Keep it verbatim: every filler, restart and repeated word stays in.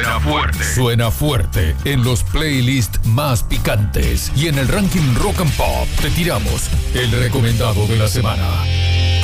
Suena fuerte. Suena fuerte en los playlists más picantes. Y en el ranking Rock and Pop te tiramos el recomendado de la semana.